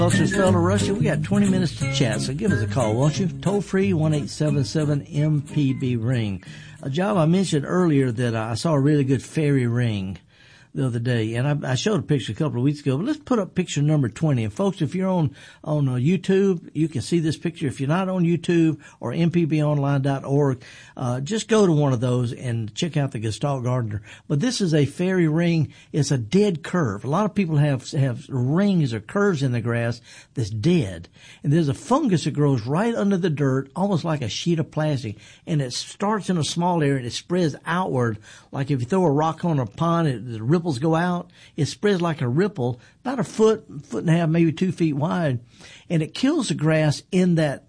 This is Fellow Rusty. We got 20 minutes to chat, so give us a call, won't you? Toll free, 1-877-MPB-RING. Job, I mentioned earlier that I saw a really good fairy ring the other day, and I showed a picture a couple of weeks ago, but let's put up picture number 20. And folks, if you're on YouTube, you can see this picture. If you're not on YouTube or mpbonline.org, just go to one of those and check out the Gestalt Gardener. But this is a fairy ring. It's a dead curve. A lot of people have rings or curves in the grass that's dead. And there's a fungus that grows right under the dirt, almost like a sheet of plastic. And it starts in a small area and it spreads outward. Like if you throw a rock on a pond, the ripples go out. It spreads like a ripple, about a foot and a half, maybe 2 feet wide. And it kills the grass in that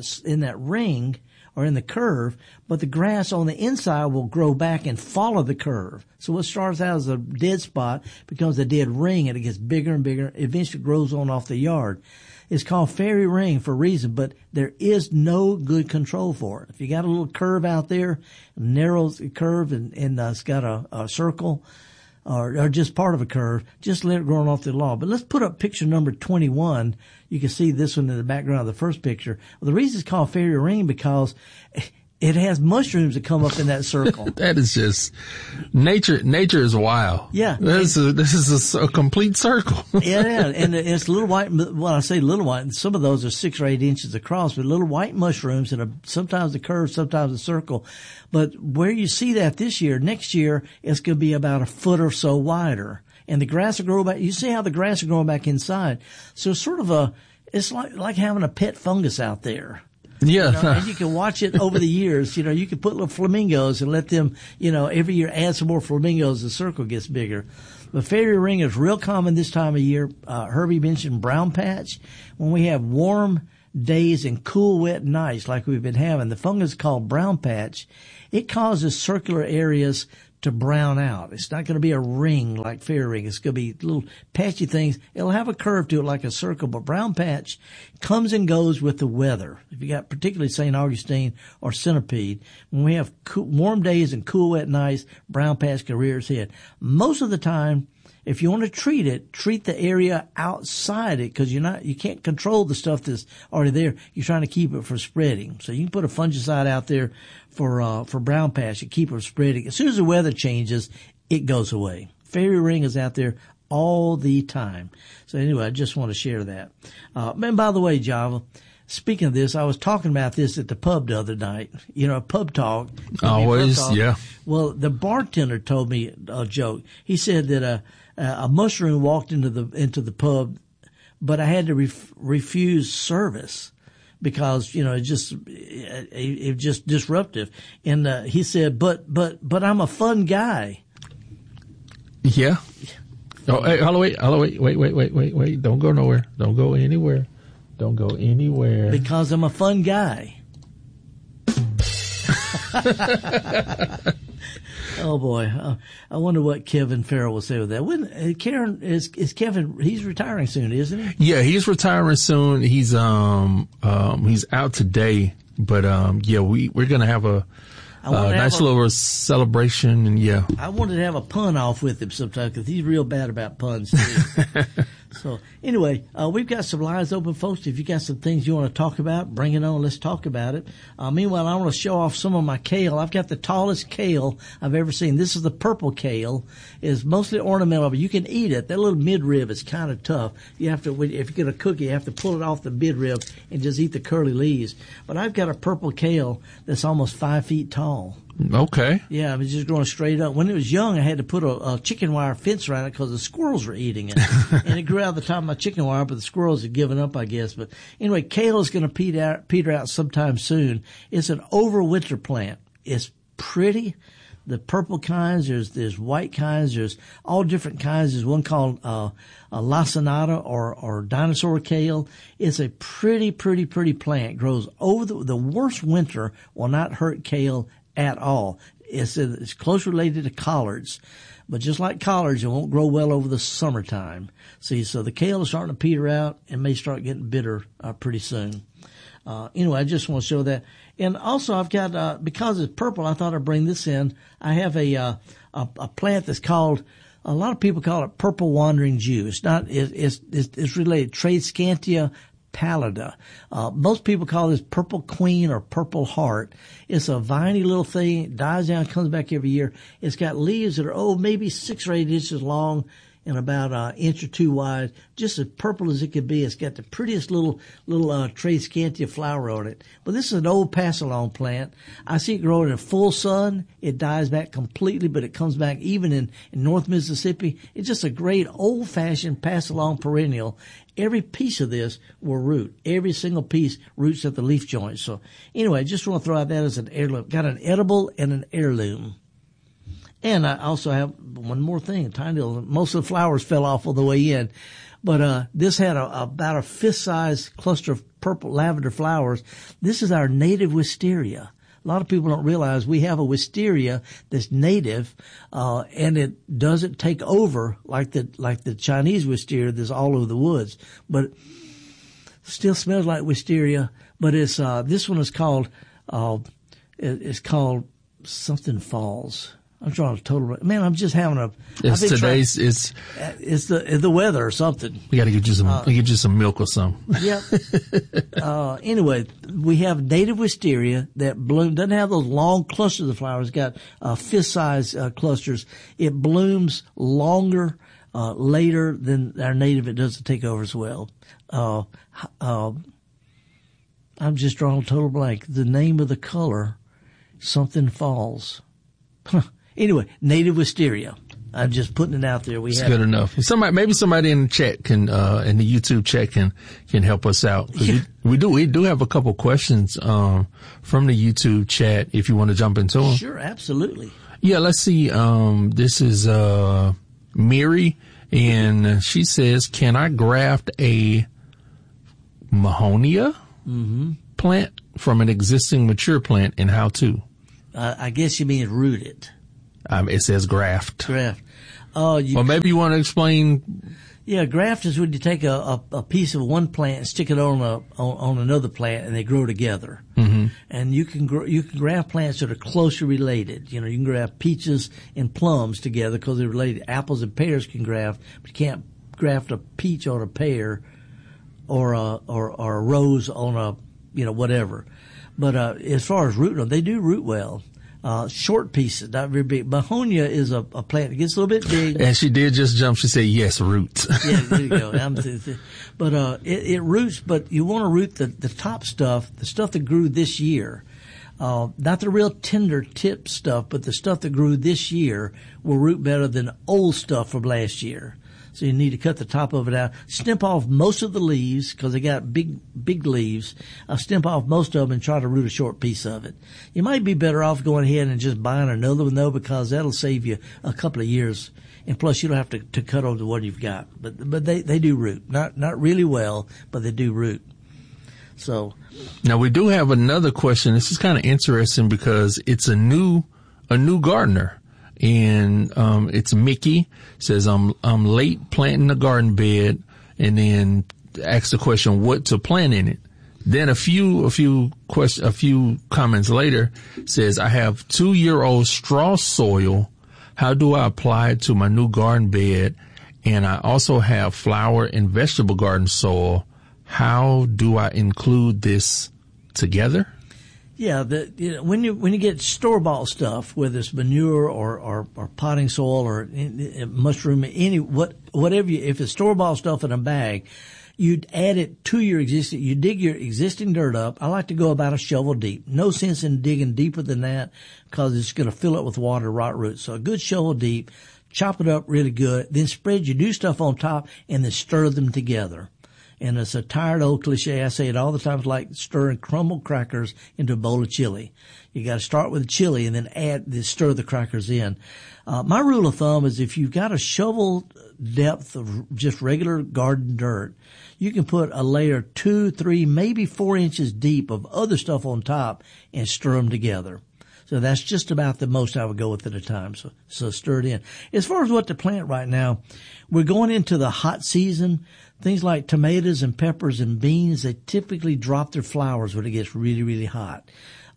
ring or in the curve, but the grass on the inside will grow back and follow the curve. So what starts out as a dead spot becomes a dead ring, and it gets bigger and bigger. Eventually grows on off the yard. It's called fairy ring for a reason, but there is no good control for it. If you got a little curve out there, narrow curve, and it's got a circle, or just part of a curve, just let it grow off the lawn. But let's put up picture number 21. You can see this one in the background of the first picture. Well, the reason it's called fairy ring because it has mushrooms that come up in that circle. That is just nature. Nature is wild. Yeah. This is a complete circle. Yeah. And it's little white. When I say little white, some of those are 6 or 8 inches across, but little white mushrooms and sometimes a curve, sometimes a circle. But where you see that this year, next year, it's going to be about a foot or so wider. And the grass will grow back. You see how the grass is growing back inside. So it's sort of it's like having a pet fungus out there. Yeah. And you can watch it over the years. You can put little flamingos and let them, every year add some more flamingos. The circle gets bigger. The fairy ring is real common this time of year. Herbie mentioned brown patch. When we have warm days and cool, wet nights like we've been having, the fungus is called brown patch. It causes circular areas to brown out. It's not going to be a ring like fairy ring. It's going to be little patchy things. It'll have a curve to it like a circle, but brown patch comes and goes with the weather. If you got particularly St. Augustine or centipede, when we have warm days and cool, wet nights, brown patch can rear its head. Most of the time, if you want to treat it, treat the area outside it because you can't control the stuff that's already there. You're trying to keep it from spreading. So you can put a fungicide out there for brown patch to keep it from spreading. As soon as the weather changes, it goes away. Fairy ring is out there all the time. So anyway, I just want to share that. And by the way, Java, speaking of this, I was talking about this at the pub the other night. Pub talk. Always, yeah. Well, the bartender told me a joke. He said that a mushroom walked into the pub, but I had to refuse service because it just disruptive. And he said, but I'm a fun guy. Yeah. Oh, hey, wait! Don't go nowhere. Don't go anywhere. Don't go anywhere. Because I'm a fun guy. Oh boy, I wonder what Kevin Farrell will say with that. Karen is Kevin? He's retiring soon, isn't he? Yeah, he's retiring soon. He's out today, but we're gonna have a nice little celebration, and yeah. I wanted to have a pun off with him sometime because he's real bad about puns too. So anyway, we've got some lines open, folks. If you got some things you want to talk about, bring it on. Let's talk about it. Meanwhile, I want to show off some of my kale. I've got the tallest kale I've ever seen. This is the purple kale. It's mostly ornamental, but you can eat it. That little midrib is kind of tough. You have to, if you get a cookie, you have to pull it off the midrib and just eat the curly leaves. But I've got a purple kale that's almost 5 feet tall. Okay. Yeah, it was just growing straight up. When it was young, I had to put a chicken wire fence around it because the squirrels were eating it. And it grew out the top of my chicken wire, but the squirrels had given up, I guess. But anyway, kale is going to peter out sometime soon. It's an overwinter plant. It's pretty. The purple kinds, there's white kinds, there's all different kinds. There's one called a lacinato or dinosaur kale. It's a pretty plant. It grows over the worst winter will not hurt kale at all. It's close related to collards, but just like collards, it won't grow well over the summertime. See, so the kale is starting to peter out and may start getting bitter pretty soon. Anyway, I just want to show that. And also I've got, because it's purple, I thought I'd bring this in. I have a plant that's called A lot of people call it purple wandering Jew. It's not. It's related. Tradescantia pallida. Most people call this purple queen or purple heart. It's a viney little thing. It dies down, comes back every year. It's got leaves that are maybe 6 or 8 inches long and about an inch or 2 wide, just as purple as it could be. It's got the prettiest little Tradescantia flower on it. But this is an old pass-along plant. I see it growing in full sun. It dies back completely, but it comes back even in North Mississippi. It's just a great old-fashioned pass-along perennial. Every piece of this will root. Every single piece roots at the leaf joints. So anyway, just want to throw out that as an heirloom. Got an edible and an heirloom. And I also have one more thing, tiny little, most of the flowers fell off on the way in. But, this had about a fist-sized cluster of purple lavender flowers. This is our native wisteria. A lot of people don't realize we have a wisteria that's native, and it doesn't take over like the Chinese wisteria that's all over the woods. But it still smells like wisteria. But it's, this one is called, it's called something falls. I'm trying to I'm just having it's the weather or something. We got to get you some milk or something. Yep. Anyway, we have native wisteria that doesn't have those long clusters of flowers. It's got, fist-sized, clusters. It blooms longer, later than our native. It doesn't take over as well. I'm just drawing a total blank. The name of the color, something falls. Anyway, native wisteria. I'm just putting it out there. It's good enough. Maybe somebody in the chat in the YouTube chat can help us out. Yeah. We do have a couple questions, from the YouTube chat if you want to jump into them. Sure, absolutely. Yeah, let's see. This is, Miri, and she says, can I graft a Mahonia plant from an existing mature plant, and how to? I guess you mean root it. It says graft. Graft. Well, maybe you want to explain. Yeah, graft is when you take a piece of one plant and stick it on another plant, and they grow together. Mm-hmm. And you can graft plants that are closely related. You know, you can graft peaches and plums together because they're related. Apples and pears can graft, but you can't graft a peach on a pear or a rose on whatever. But as far as rooting them, they do root well. Short pieces, not very big. Mahonia is a plant that gets a little bit big. And she did just jump. She said, yes, roots. Yeah, there you go. But it roots, but you want to root the top stuff, the stuff that grew this year. Not the real tender tip stuff, but the stuff that grew this year will root better than old stuff from last year. So you need to cut the top of it out. Snip off most of the leaves because they got big leaves. Snip off most of them and try to root a short piece of it. You might be better off going ahead and just buying another one though, because that'll save you a couple of years. And plus you don't have to cut over the one you've got. But they do root. Not really well, but they do root. So. Now we do have another question. This is kind of interesting because it's a new gardener. And, it's Mickey says, I'm late planting the garden bed, and then asks the question, what to plant in it. Then a few comments later says, I have 2-year-old straw soil. How do I apply it to my new garden bed? And I also have flower and vegetable garden soil. How do I include this together? Yeah, when you get store-bought stuff, whether it's manure or potting soil or mushroom, whatever, if it's store-bought stuff in a bag, you'd add it to you dig your existing dirt up. I like to go about a shovel deep. No sense in digging deeper than that because it's going to fill up with water, rot roots. So a good shovel deep, chop it up really good, then spread your new stuff on top and then stir them together. And it's a tired old cliche. I say it all the time. It's like stirring crumbled crackers into a bowl of chili. You got to start with the chili and then stir the crackers in. My rule of thumb is if you've got a shovel depth of just regular garden dirt, you can put a layer 2, 3, maybe 4 inches deep of other stuff on top and stir them together. So that's just about the most I would go with at a time. So stir it in. As far as what to plant right now, we're going into the hot season. Things like tomatoes and peppers and beans, they typically drop their flowers when it gets really, really hot.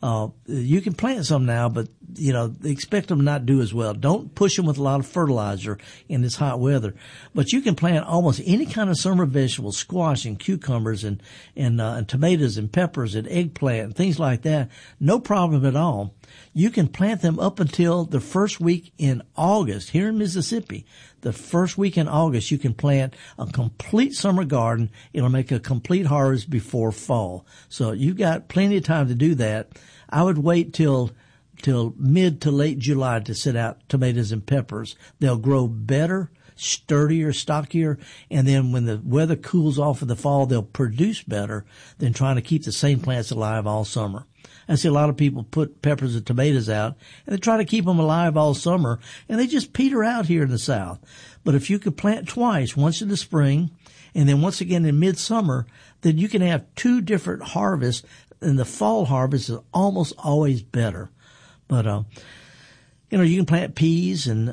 You can plant some now, but expect them not to do as well. Don't push them with a lot of fertilizer in this hot weather. But you can plant almost any kind of summer vegetables, squash and cucumbers and tomatoes and peppers and eggplant and things like that. No problem at all. You can plant them up until the first week in August here in Mississippi. The first week in August, you can plant a complete summer garden. It'll make a complete harvest before fall. So you've got plenty of time to do that. I would wait till mid to late July to set out tomatoes and peppers. They'll grow better, sturdier, stockier, and then when the weather cools off in the fall, they'll produce better than trying to keep the same plants alive all summer. I see a lot of people put peppers and tomatoes out, and they try to keep them alive all summer, and they just peter out here in the South. But if you could plant twice, once in the spring, and then once again in midsummer, then you can have two different harvests, and the fall harvest is almost always better. But, you can plant peas and,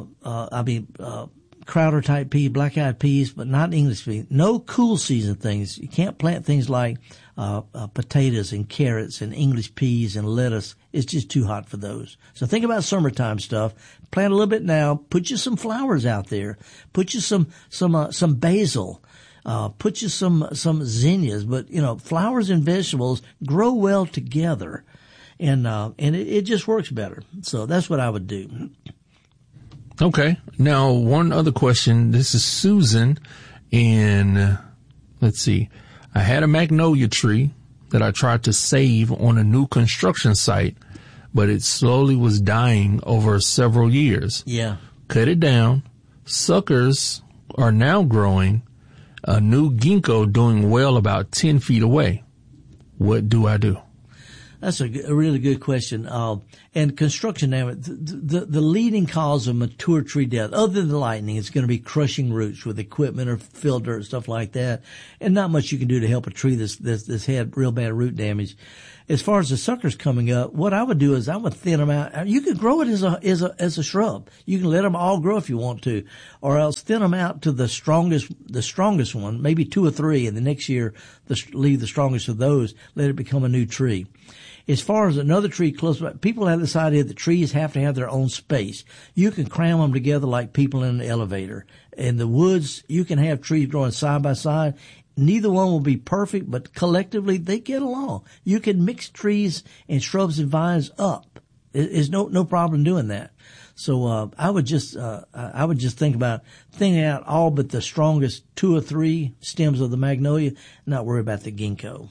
Crowder type pea, black-eyed peas, but not English peas. No cool season things. You can't plant things like potatoes and carrots and English peas and lettuce. It's just too hot for those. So think about summertime stuff. Plant a little bit now. Put you some flowers out there. Put you some basil. Put you some zinnias. But flowers and vegetables grow well together, and it just works better. So that's what I would do. Okay. Now, one other question. This is Susan, and let's see. I had a magnolia tree that I tried to save on a new construction site, but it slowly was dying over several years. Yeah. Cut it down. Suckers are now growing. A new ginkgo doing well about 10 feet away. What do I do? That's a really good question. And construction now, the leading cause of mature tree death, other than lightning, is going to be crushing roots with equipment or field dirt, stuff like that. And not much you can do to help a tree that's had real bad root damage. As far as the suckers coming up, what I would do is I would thin them out. You could grow it as a shrub. You can let them all grow if you want to, or else thin them out to the strongest one, maybe 2 or 3, and the next year leave the strongest of those, let it become a new tree. As far as another tree close by, people have this idea that trees have to have their own space. You can cram them together like people in an elevator. In the woods, you can have trees growing side by side. Neither one will be perfect, but collectively they get along. You can mix trees and shrubs and vines up. There's no problem doing that. So I would just think about thinning out all but the strongest 2 or 3 stems of the magnolia, not worry about the ginkgo.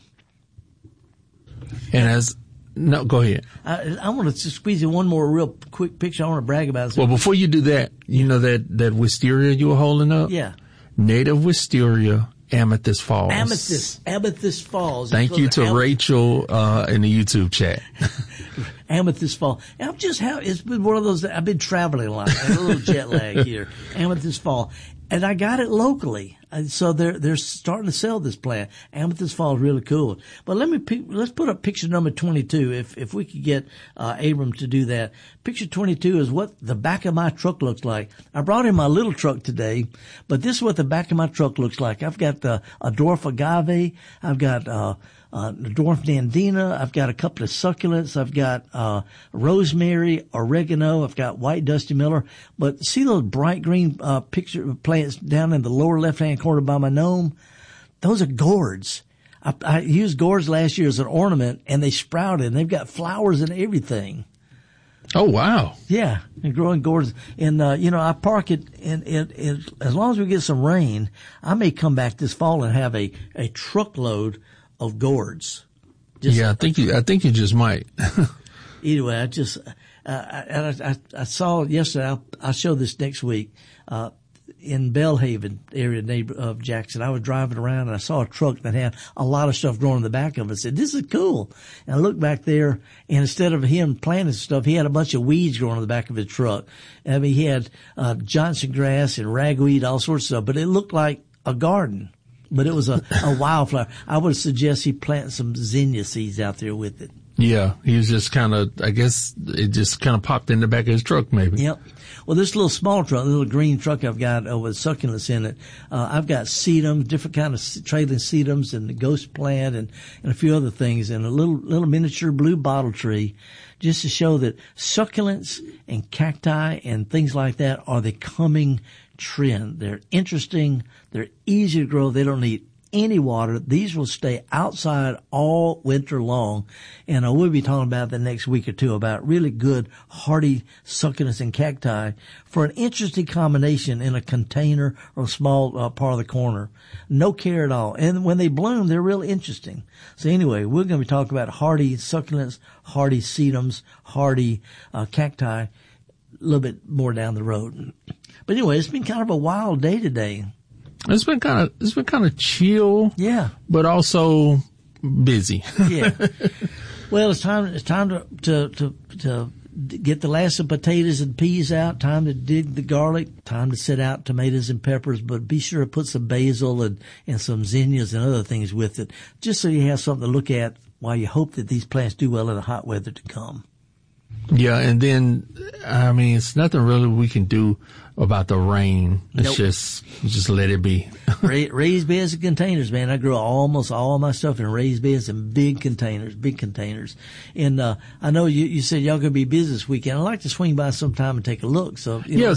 And no, go ahead. I want to squeeze in one more real quick picture I want to brag about. Well, before you do that, you know that wisteria you were holding up? Yeah. Native wisteria, Amethyst Falls. Amethyst Falls. Thank you to Rachel in the YouTube chat. Amethyst Falls. It's been one of those, I've been traveling a lot. I have a little jet lag here. Amethyst Falls. And I got it locally. So they're starting to sell this plant. Amethyst Falls is really cool. But let's put up picture number 22 if we could get Abram to do that. Picture 22 is what the back of my truck looks like. I brought in my little truck today, but this is what the back of my truck looks like. I've got a dwarf agave. I've got dwarf nandina. I've got a couple of succulents. I've got rosemary, oregano. I've got white dusty miller. But see those bright green picture plants down in the lower left-hand corner by my gnome? Those are gourds. I used gourds last year as an ornament, and they sprouted, and they've got flowers and everything. Oh, wow. Yeah, and growing gourds. And, I park it, and as long as we get some rain, I may come back this fall and have a truckload of gourds. I think you just might. Either way, I saw it yesterday. I'll show this next week. In Belhaven area neighbor of Jackson, I was driving around and I saw a truck that had a lot of stuff growing in the back of it. I said, "This is cool." And I looked back there, and instead of him planting stuff, he had a bunch of weeds growing in the back of his truck. I mean, he had Johnson grass and ragweed, all sorts of stuff, but it looked like a garden. But it was a wildflower. I would suggest he plant some zinnia seeds out there with it. Yeah, he was just kind of, I guess it just kind of popped in the back of his truck maybe. Yep. Well, this little small truck, little green truck I've got with succulents in it, I've got sedum, different kind of trailing sedums and the ghost plant and a few other things and a little miniature blue bottle tree just to show that succulents and cacti and things like that are the coming trend. They're interesting. They're easy to grow. They don't need any water. These will stay outside all winter long. And we'll be talking about the next week or two about really good hardy succulents and cacti for an interesting combination in a container or a small part of the corner. No care at all. And when they bloom, they're really interesting. So anyway, we're going to be talking about hardy succulents, hardy sedums, hardy cacti a little bit more down the road. But anyway, it's been kind of a wild day today. It's been kind of chill. Yeah. But also busy. Yeah. Well, it's time to get the last of potatoes and peas out. Time to dig the garlic. Time to set out tomatoes and peppers. But be sure to put some basil and some zinnias and other things with it, just so you have something to look at while you hope that these plants do well in the hot weather to come. Yeah, and then, I mean, it's nothing really we can do about the rain. It's Nope. just let it be. Raised beds and containers, man. I grow almost all my stuff in raised beds and big containers. And, I know you said y'all gonna be busy this weekend. I'd like to swing by sometime and take a look. So, We'll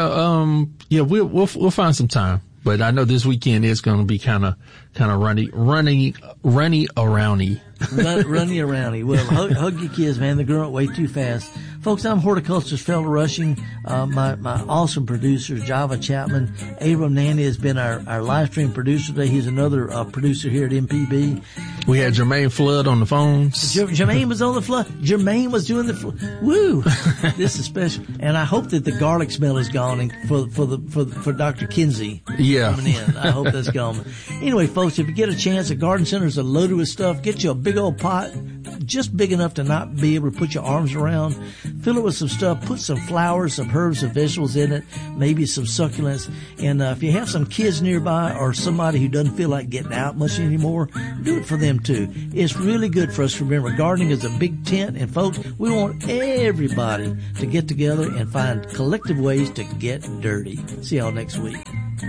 find some time. But I know this weekend is going to be kind of runny aroundy. Running around. Well, hug your kids, man. They're growing up way too fast. Folks, I'm horticulturist Felder Rushing. My awesome producer, Java Chapman. Abram Nanny has been our live stream producer today. He's another producer here at MPB. We had Jermaine Flood on the phones. Jermaine was on the flood. Jermaine was doing the woo. This is special. And I hope that the garlic smell is gone and for Dr. Kinsey. Yeah. Coming in. I hope that's gone. Anyway, folks, if you get a chance, the garden centers are loaded with stuff. Get you a big old pot, just big enough to not be able to put your arms around. Fill it with some stuff. Put some flowers, some herbs, some vegetables in it. Maybe some succulents. And if you have some kids nearby or somebody who doesn't feel like getting out much anymore, do it for them too. It's really good for us to remember gardening is a big tent. And folks, we want everybody to get together and find collective ways to get dirty. See y'all next week.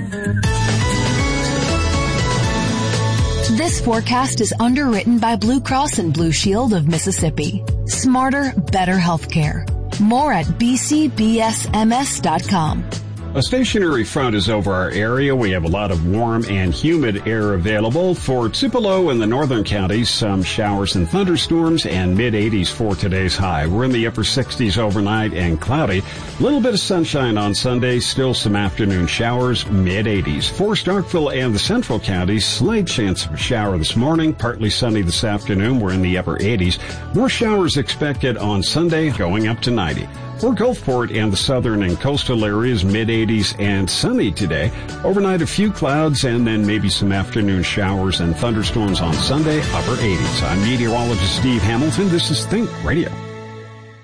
This forecast is underwritten by Blue Cross and Blue Shield of Mississippi. Smarter, better healthcare. More at bcbsms.com. A stationary front is over our area. We have a lot of warm and humid air available. For Tupelo and the northern counties, some showers and thunderstorms and mid-80s for today's high. We're in the upper 60s overnight and cloudy. A little bit of sunshine on Sunday, still some afternoon showers, mid-80s. For Starkville and the central counties, slight chance of a shower this morning, partly sunny this afternoon. We're in the upper 80s. More showers expected on Sunday, going up to 90. For Gulfport and the southern and coastal areas, mid-80s and sunny today. Overnight, a few clouds and then maybe some afternoon showers and thunderstorms on Sunday, upper 80s. I'm meteorologist Steve Hamilton. This is Think Radio.